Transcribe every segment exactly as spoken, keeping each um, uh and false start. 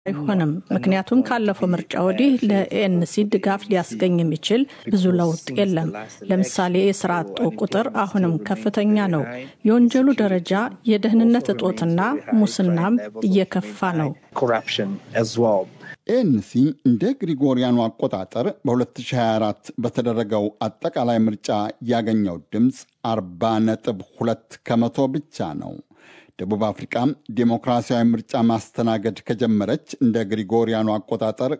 አይሆንም ምክንያቱም ካለፈው ምርጫ ወዲህ ለኤንሲ ድጋፍ ሊያስገኝ የሚችል ብዙ ለውጥ የለም ለምሳሌ የሥራ አጥ ቁጥር አሁንም ከፍተኛ ነው የወንጀሉ ደረጃ የደህንነት እጦትና ሙስናም እየከፋ ነው ኤንሲ እንደ ግሪጎሪያኑ አቆጣጠር በ2024 በተደረገው አጠቃላይ ምርጫ ያገኘው ድምጽ አርባ ነጥብ ሁለት ከመቶ ብቻ ነው ደቡብ አፍሪካ ዲሞክራሲያዊ ምርጫ ማስተናገድ ከጀመረች እንደ ግሪጎሪያኑ አቆጣጠር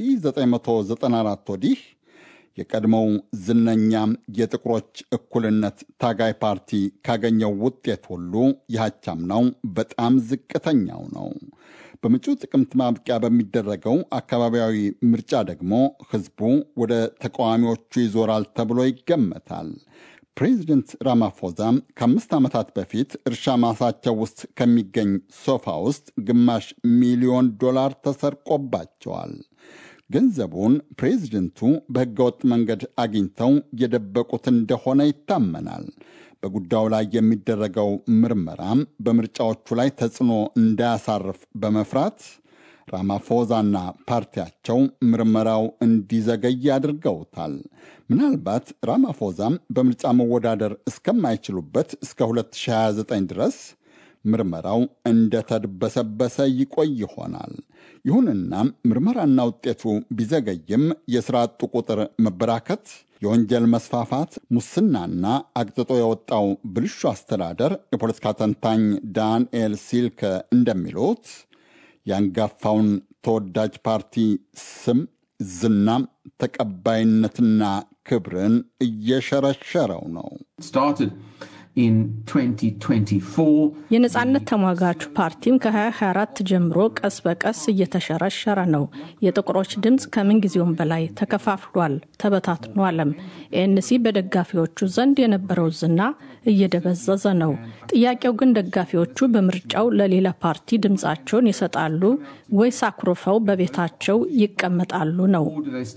ከ1994 ወዲህ የቀድሞው ዝነኛ የጥቁሮች እኩልነት ታጋይ ፓርቲ ካገኘው ውጤት ሁሉ ያቻምናው በጣም ዝቅተኛው ነው በመጪው ጥቅምት ማብቂያ በሚደረገው አካባቢያዊ ምርጫ ደግሞ ህዝቡ ወደ ተቃዋሚዎቹ ይዞራል ተብሎ ይገመታል ፕሬዚደንት ራማፎዛ ከአምስት ዓመታት በፊት እርሻ ማሳቸው ውስጥ ከሚገኝ ሶፋ ውስጥ ግማሽ ሚሊዮን ዶላር ተሰርቆባቸዋል ገንዘቡን ፕሬዚደንቱ በህገወጥ መንገድ አግኝተው የደበቁት እንደሆነ ይታመናል በጉዳዩ ላይ የሚደረገው ምርመራም በምርጫዎቹ ላይ ተጽዕኖ እንዳያሳርፍ በመፍራት ራማፎዛና ፓርቲያቸው ምርመራው እንዲዘገይ አድርገውታል ምናልባት ራማፎዛም በምርጫ መወዳደር እስከማይችሉበት እስከ ሁለት ሺህ ሃያ ዘጠኝ ድረስ ምርመራው እንደተድበሰበሰ ይቆይ ይሆናል ይሁንና ምርመራና ውጤቱ ቢዘገይም የሥራ አጡ ቁጥር መበራከት የወንጀል መስፋፋት ሙስናና አቅጥጦ የወጣው ብልሹ አስተዳደር የፖለቲካ ተንታኝ ዳንኤል ሲልከ እንደሚሉት ያንጋፋውን ተወዳጅ ፓርቲ ስም ዝናም ተቀባይነትና ክብርን እየሸረሸረው ነው in twenty twenty-four የነጻነት ተሟጋቹ ፓርቲም ከ2024 ጀምሮ ቀስ በቀስ እየተሸረሸረ ነው የጥቁሮች ድምጽ ከምን ጊዜውም በላይ ተከፋፍሏል ተበታትኗልም ኤንሲ በደጋፊዎቹ ዘንድ የነበረው ዝና እየደበዘዘ ነው ጥያቄው ግን ደጋፊዎቹ በምርጫው ለሌላ ፓርቲ ድምጻቸውን ይሰጣሉ ወይስ አኩርፈው በቤታቸው ይቀመጣሉ ነው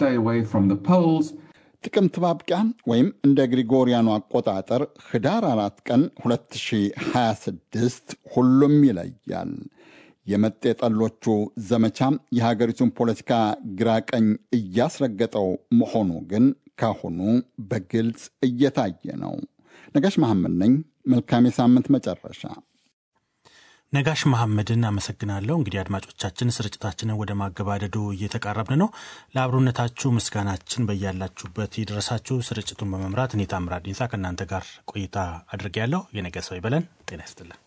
ጥቅምት ማብቂያ ወይም እንደ ግሪጎሪያኑ አቆጣጠር ህዳር አራት ቀን ሁለት ሺህ ሃያ ስድስት ሁሉም ይለያል የመጤጠሎቹ ዘመቻ የሀገሪቱን ፖለቲካ ግራቀኝ እያስረገጠው መሆኑ ግን ካሁኑ በግልጽ እየታየ ነው ነጋሽ መሐመድ ነኝ መልካም የሳምንት መጨረሻ ነጋሽ መሐመድን አመሰግናለሁ እንግዲህ አድማጮቻችን ስርጭታችንን ወደ ማገባደዱ እየተቃረብን ነው ለአብሮነታችሁ ምስጋናችን በያላችሁበት ይድረሳችሁ ስርጭቱን በመምራት እኔ ታምራት ዲንሳ ከእናንተ ጋር ቆይታ አድርጌያለሁ የነገ ሰው ይበለን ጤና ይስጥልን